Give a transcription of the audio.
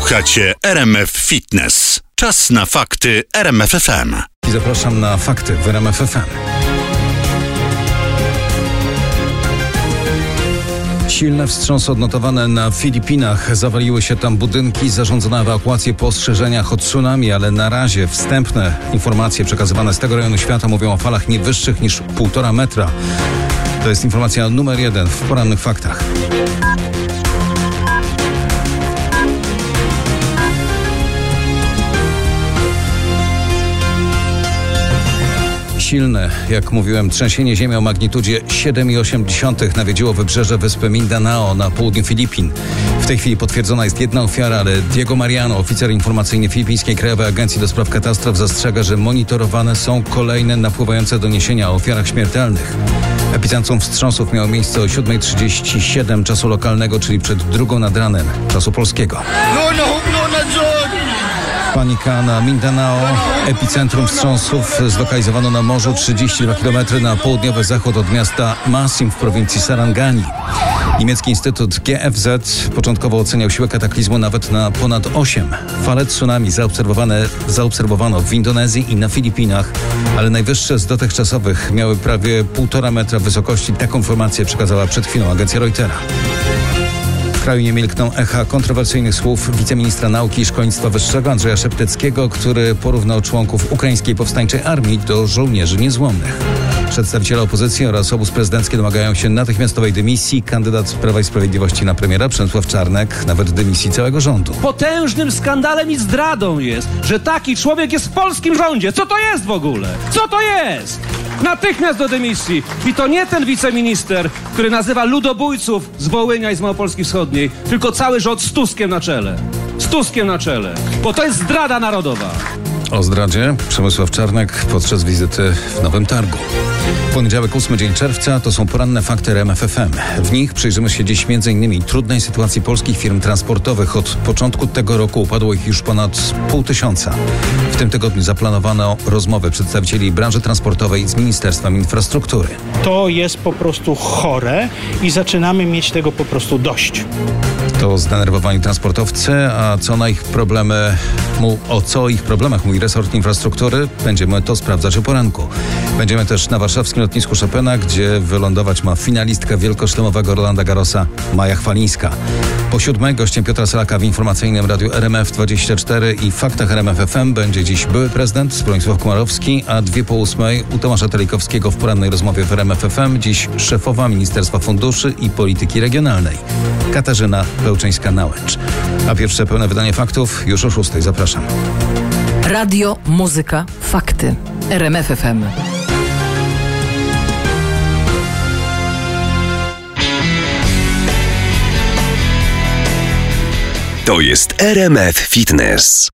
Słuchacie RMF Fitness. Czas na fakty RMF FM. I zapraszam na fakty w RMF FM. Silne wstrząsy odnotowane na Filipinach. Zawaliły się tam budynki, zarządzono ewakuację po ostrzeżeniach o tsunami, ale na razie wstępne informacje przekazywane z tego rejonu świata mówią o falach nie wyższych niż 1,5 metra. To jest informacja numer 1 w porannych faktach. Silne, jak mówiłem, trzęsienie ziemi o magnitudzie 7,8 nawiedziło wybrzeże wyspy Mindanao na południu Filipin. W tej chwili potwierdzona jest jedna ofiara, ale Diego Mariano, oficer informacyjny Filipińskiej Krajowej Agencji do Spraw Katastrof, zastrzega, że monitorowane są kolejne napływające doniesienia o ofiarach śmiertelnych. Epicentrum wstrząsów miało miejsce o 7:37 czasu lokalnego, czyli przed 2:00 nad ranem czasu polskiego. Panika na Mindanao. Epicentrum wstrząsów zlokalizowano na morzu 32 km na południowy zachód od miasta Masim w prowincji Sarangani. Niemiecki Instytut GFZ początkowo oceniał siłę kataklizmu nawet na ponad 8. Fale tsunami zaobserwowano w Indonezji i na Filipinach, ale najwyższe z dotychczasowych miały prawie 1,5 metra wysokości. Taką informację przekazała przed chwilą agencja Reutera. W kraju nie milkną echa kontrowersyjnych słów wiceministra nauki i szkolnictwa wyższego Andrzeja Szepteckiego, który porównał członków ukraińskiej powstańczej armii do żołnierzy niezłomnych. Przedstawiciele opozycji oraz obóz prezydencki domagają się natychmiastowej dymisji. Kandydat Prawa i Sprawiedliwości na premiera Przemysław Czarnek nawet dymisji całego rządu. Potężnym skandalem i zdradą jest, że taki człowiek jest w polskim rządzie. Co to jest w ogóle? Co to jest? Natychmiast do dymisji. I to nie ten wiceminister, który nazywa ludobójców z Wołynia i z Małopolski Wschodniej, tylko cały rząd z Tuskiem na czele. Z Tuskiem na czele. Bo to jest zdrada narodowa. O zdradzie Przemysław Czarnek podczas wizyty w Nowym Targu. Poniedziałek, 8 dzień czerwca, to są poranne fakty RMF FM. W nich przyjrzymy się dziś m.in. trudnej sytuacji polskich firm transportowych. Od początku tego roku upadło ich już ponad 500. W tym tygodniu zaplanowano rozmowy przedstawicieli branży transportowej z Ministerstwem Infrastruktury. To jest po prostu chore i zaczynamy mieć tego po prostu dość. To zdenerwowani transportowcy, a o co ich problemach mówi resort infrastruktury? Będziemy to sprawdzać o poranku. Będziemy też na warszawskim lotnisku Chopina, gdzie wylądować ma finalistka wielkoszlemowego Rolanda Garrosa Maja Chwalińska. Po 7:00 gościem Piotra Selaka w informacyjnym radiu RMF24 i faktach RMF FM będzie dziś były prezydent Bronisław Komorowski, a 2:08 u Tomasza Telikowskiego w porannej rozmowie w RMF FM dziś szefowa Ministerstwa Funduszy i Polityki Regionalnej Katarzyna Pełczyńska-Nałęcz. A pierwsze pełne wydanie faktów już o 6:00. Zapraszam. Radio, muzyka, fakty. RMF FM. To jest RMF Fitness.